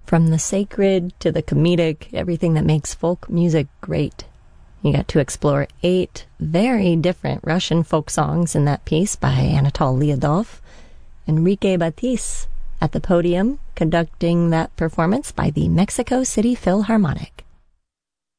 From the sacred to the comedic, everything that makes folk music great. You got to explore 8 very different Russian folk songs in that piece by Anatol Lyudov. Enrique Batis at the podium, conducting that performance by the Mexico City Philharmonic.